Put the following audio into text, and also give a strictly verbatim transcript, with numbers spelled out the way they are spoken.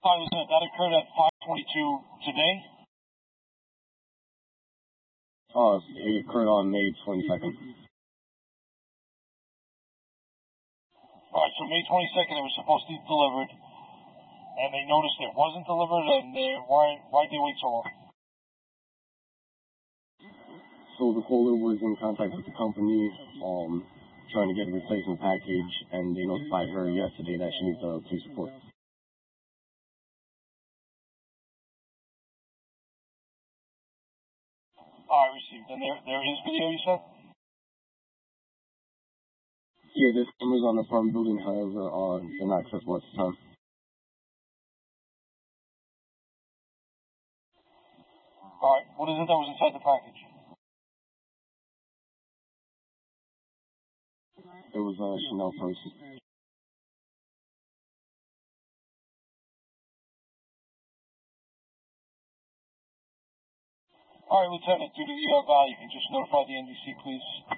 Hi, Lieutenant. That occurred at five twenty-two today? Uh, it occurred on May twenty-second. Alright, so May twenty-second it was supposed to be delivered, and they noticed it wasn't delivered, and they, why, why'd they wait so long? So the caller was in contact with the company, um, trying to get a replacement package, and they notified her yesterday that she needs a police report. Alright, received. And there, there is video, you said? Yeah, there's cameras on the apartment building, however, uh, they're not accessible at the time. Alright, what is it that was inside the package? It was a Chanel purse. Alright, Lieutenant, due to the uh, value, you can just notify the N D C, please.